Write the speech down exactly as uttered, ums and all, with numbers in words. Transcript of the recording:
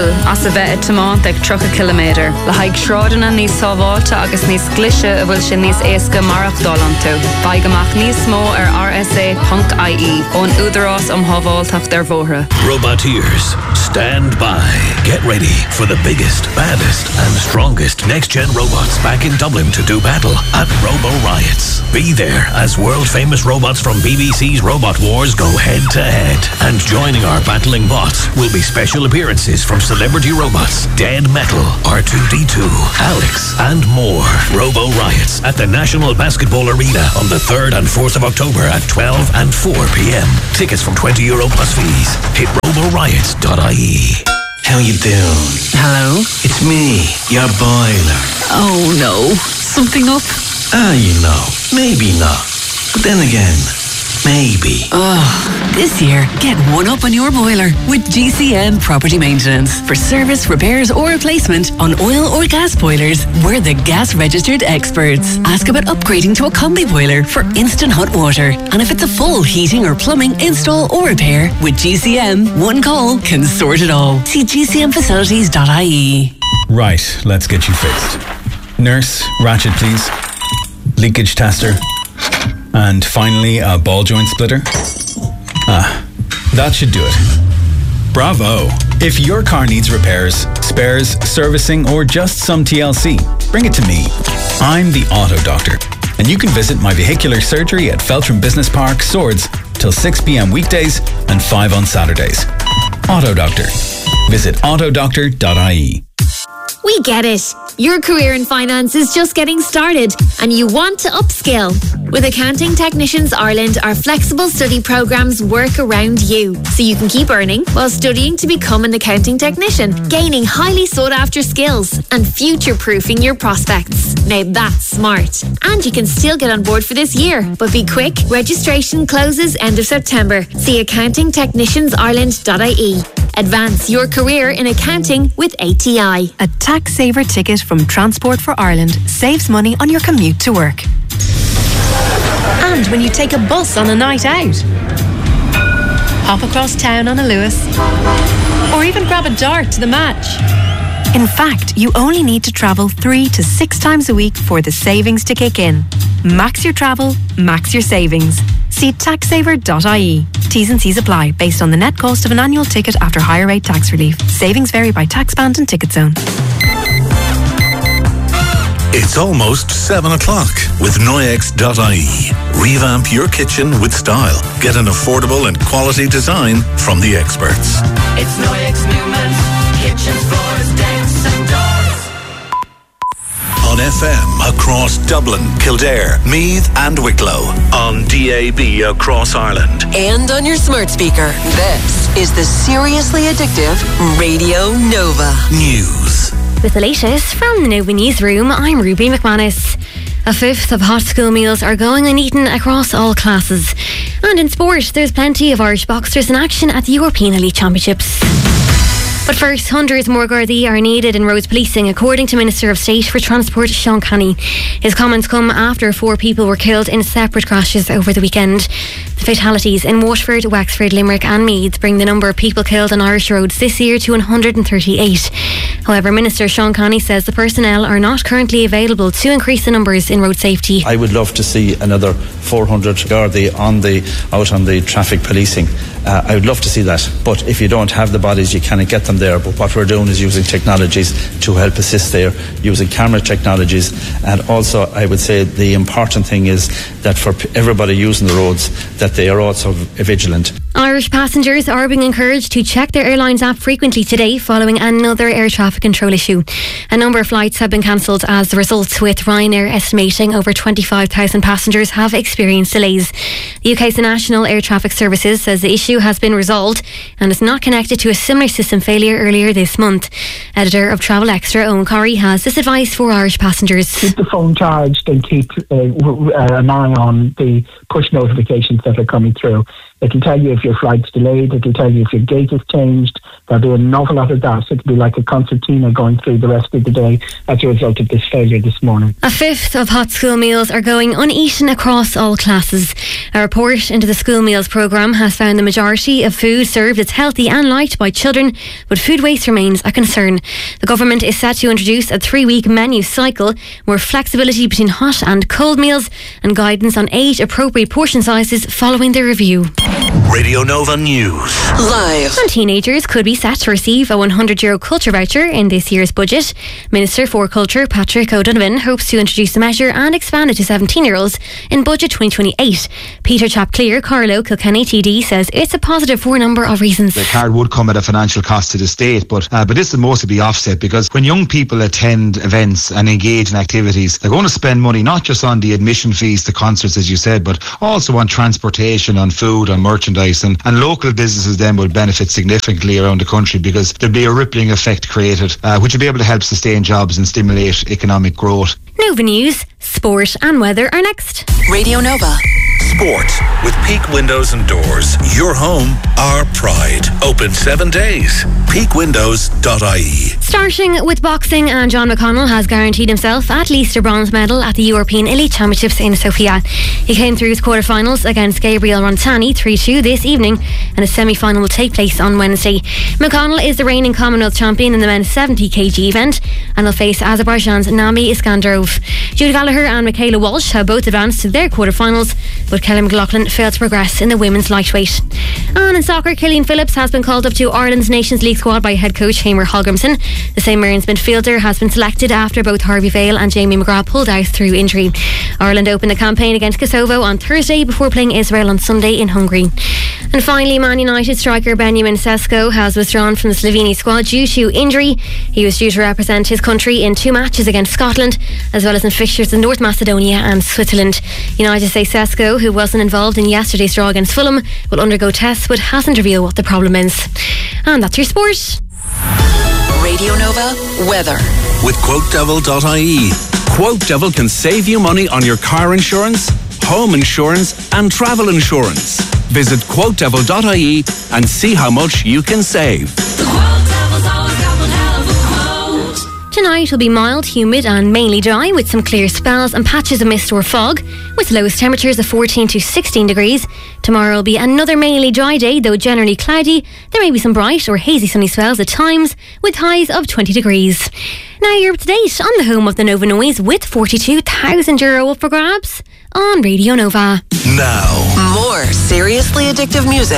Battle as a bheith tamán ag troch a kilometer. Le haig shrádanna níos sábháilte agus níos glise a bhfuil sin níos éasca marach dálan tú. Baigamach níos mó ar r s a dot i e ón údarás am hábháilteach dar bhóthra. Roboteers, stand by. Get ready for the biggest, baddest and strongest next-gen robots back in Dublin to do battle at Robo Riots. Be there as world-famous robots from B B C's Robot Wars go head-to-head. And joining our battling bots will be special appearances from celebrity robots, Dead Metal, R two D two, Alex and more. Robo Riots at the National Basketball Arena on the third and fourth of October at twelve and four p.m. Tickets from twenty euro plus fees. Hit robo riots dot i e. How you doing? Hello? It's me, your boiler. Oh no, something up? Ah, you know, maybe not. But then again, maybe. Oh, this year, get one up on your boiler with G C M Property Maintenance. For service, repairs or replacement on oil or gas boilers, we're the gas registered experts. Ask about upgrading to a combi boiler for instant hot water. And if it's a full heating or plumbing install or repair, with G C M, one call can sort it all. See g c m facilities dot i e. Right, let's get you fixed. Nurse, ratchet please. Leakage tester. And finally, a ball joint splitter. Ah, that should do it. Bravo! If your car needs repairs, spares, servicing, or just some T L C, bring it to me. I'm the Auto Doctor, and you can visit my vehicular surgery at Feltram Business Park, Swords, till six p.m. weekdays and five on Saturdays. Auto Doctor. Visit auto doctor dot i e. We get it. Your career in finance is just getting started and you want to upskill. With Accounting Technicians Ireland, our flexible study programs work around you so you can keep earning while studying to become an accounting technician, gaining highly sought after skills and future-proofing your prospects. Now that's smart. And you can still get on board for this year. But be quick, registration closes end of September. See accounting technicians ireland dot i e. Advance your career in accounting with A T I. A tax saver ticket from Transport for Ireland saves money on your commute to work. And when you take a bus on a night out. Hop across town on a Lewis. Or even grab a dart to the match. In fact, you only need to travel three to six times a week for the savings to kick in. Max your travel, max your savings. See tax saver dot i e. T's and C's apply based on the net cost of an annual ticket after higher rate tax relief. Savings vary by tax band and ticket zone. It's almost seven o'clock with Noyex dot i e. Revamp your kitchen with style. Get an affordable and quality design from the experts. It's Noyex Newman's kitchens, floors, decks and doors. On F M across Dublin, Kildare, Meath and Wicklow. On D A B across Ireland. And on your smart speaker. This is the Seriously Addictive Radio Nova. News. With the latest from the Nova Newsroom, I'm Ruby McManus. A fifth of hot school meals are going uneaten across all classes. And in sport, there's plenty of Irish boxers in action at the European Elite Championships. But first, hundreds more Gardaí are needed in roads policing, according to Minister of State for Transport Sean Canny. His comments come after four people were killed in separate crashes over the weekend. The fatalities in Waterford, Wexford, Limerick and Meath bring the number of people killed on Irish roads this year to one hundred thirty-eight. However, Minister Sean Canny says the personnel are not currently available to increase the numbers in road safety. I would love to see another four hundred Gardaí on the, out on the traffic policing. Uh, I would love to see that, but if you don't have the bodies you cannot get them there. But what we're doing is using technologies to help assist there, using camera technologies, and also I would say the important thing is that for everybody using the roads that they are also vigilant. Irish passengers are being encouraged to check their airline's app frequently today following another air traffic control issue. A number of flights have been cancelled as a result, with Ryanair estimating over twenty-five thousand passengers have experienced delays. The U K's National Air Traffic Services says the issue has been resolved and is not connected to a similar system failure earlier this month. Editor of Travel Extra, Owen Corrie, has this advice for Irish passengers. Keep the phone charged and keep uh, w- uh, an eye on the push notifications that are coming through. It'll tell you if your flight's delayed. It'll tell you if your gate is changed. There'll be an awful lot of that. It'll be like a concertina going through the rest of the day as a result of this failure this morning. A fifth of hot school meals are going uneaten across all classes. A report into the school meals programme has found the majority of food served is healthy and liked by children, but food waste remains a concern. The government is set to introduce a three-week menu cycle, more flexibility between hot and cold meals, and guidance on age-appropriate portion sizes following the review. Radio Nova News. Live. And teenagers could be set to receive a one hundred euro culture voucher in this year's budget. Minister for Culture Patrick O'Donovan hopes to introduce the measure and expand it to seventeen-year-olds in budget twenty twenty-eight. Peter Chapclear, Carlo Kilkenny T D, says it's a positive for a number of reasons. The card would come at a financial cost to the state, but uh, but this will mostly be offset, because when young people attend events and engage in activities, they're going to spend money not just on the admission fees to concerts, as you said, but also on transportation, on food, on merchandise, and, and local businesses then will benefit significantly around the country, because there'll be a rippling effect created, uh, which will be able to help sustain jobs and stimulate economic growth. Nova News, sport and weather are next. Radio Nova. Sport with Peak Windows and Doors. Your home, our pride. Open seven days. peak windows dot I E. Starting with boxing, and John McConnell has guaranteed himself at least a bronze medal at the European Elite Championships in Sofia. He came through his quarterfinals against Gabriel Rontani three two this evening, and a semi-final will take place on Wednesday. McConnell is the reigning Commonwealth champion in the men's seventy kilogram event, and will face Azerbaijan's Nami Iskandarov. Jude Gallagher and Michaela Walsh have both advanced to their quarterfinals, but Kelly McLaughlin failed to progress in the women's lightweight. And in soccer, Killian Phillips has been called up to Ireland's Nations League squad by head coach Hamer Hallgrimsson. The Saint Mirren's midfielder has been selected after both Harvey Vale and Jamie McGrath pulled out through injury. Ireland opened the campaign against Kosovo on Thursday before playing Israel on Sunday in Hungary. And finally, Man United striker Benjamin Sesko has withdrawn from the Slovenia squad due to injury. He was due to represent his country in two matches against Scotland, as well as in fixtures in North Macedonia and Switzerland. United say Sesko, who wasn't involved in yesterday's draw against Fulham, will undergo tests but hasn't revealed what the problem is. And that's your sport. Radio Nova weather. With quote devil dot I E. Quote Devil can save you money on your car insurance, home insurance and travel insurance. Visit quote devil dot I E and see how much you can save. Tonight will be mild, humid and mainly dry, with some clear spells and patches of mist or fog, with lowest temperatures of fourteen to sixteen degrees. Tomorrow will be another mainly dry day, though generally cloudy. There may be some bright or hazy sunny spells at times, with highs of twenty degrees. Now you're up to date on the home of the Nova Noise, with forty-two thousand euro up for grabs on Radio Nova. Now, more seriously addictive music.